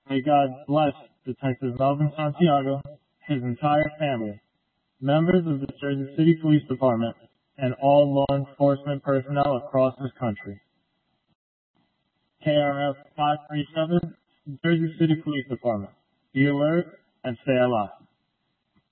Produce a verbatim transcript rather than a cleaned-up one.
May God bless Detective Melvin Santiago, his entire family, members of the Jersey City Police Department, and all law enforcement personnel across this country. K R F five three seven, Jersey City Police Department. Be alert and stay alive.